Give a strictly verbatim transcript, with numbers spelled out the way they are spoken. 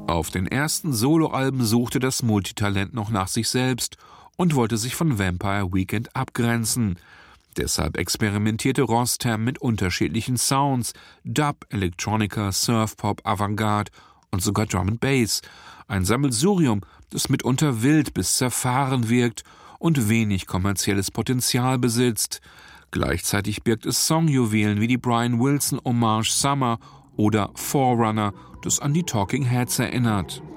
Auf den ersten Soloalben suchte das Multitalent noch nach sich selbst und wollte sich von Vampire Weekend abgrenzen. Deshalb experimentierte Rostam mit unterschiedlichen Sounds: Dub, Electronica, Surfpop, Avantgarde und sogar Drum and Bass. Ein Sammelsurium, das mitunter wild bis zerfahren wirkt und wenig kommerzielles Potenzial besitzt. Gleichzeitig birgt es Songjuwelen wie die Brian Wilson Hommage Summer oder Forerunner, das an die Talking Heads erinnert.